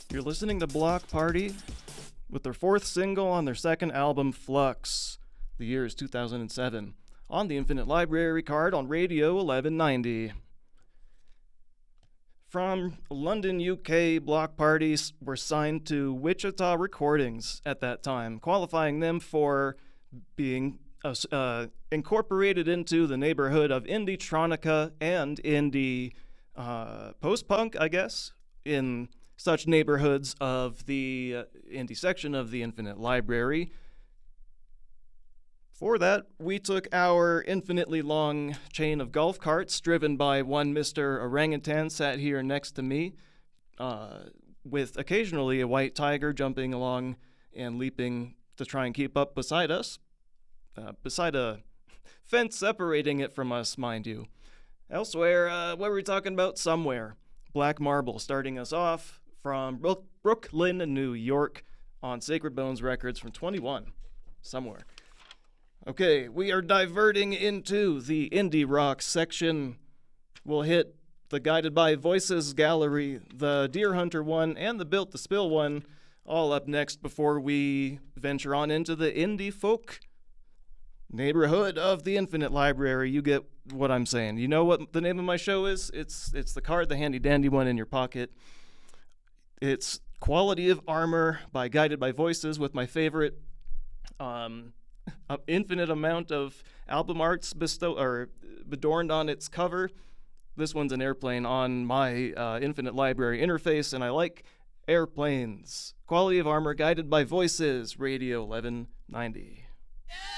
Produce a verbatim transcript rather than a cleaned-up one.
You're listening to Block Party with their fourth single on their second album, Flux. The year is two thousand seven. On the Infinite Library card on Radio eleven ninety. From London, U K, Block Parties were signed to Wichita Recordings at that time, qualifying them for being uh, uh, incorporated into the neighborhood of indie-tronica and indie uh, post-punk, I guess, in such neighborhoods of the uh, indie section of the Infinite Library. For that, we took our infinitely long chain of golf carts driven by one Mister Orangutan sat here next to me, uh, with occasionally a white tiger jumping along and leaping to try and keep up beside us, uh, beside a fence separating it from us, mind you. Elsewhere, uh, what were we talking about? Somewhere. Black Marble starting us off from Brook- Brooklyn, New York on Sacred Bones Records from twenty-one. Somewhere. Okay, we are diverting into the indie rock section. We'll hit the Guided by Voices gallery, the Deer Hunter one, and the Built to Spill one, all up next before we venture on into the indie folk neighborhood of the Infinite Library. You get what I'm saying. You know what the name of my show is? It's it's the card, the handy dandy one in your pocket. It's Quality of Armor by Guided by Voices with my favorite um an infinite amount of album arts bestow or adorned on its cover. This one's an airplane on my uh, Infinite Library interface, and I like airplanes. Quality of Armor, Guided by Voices, Radio eleven ninety. Yeah!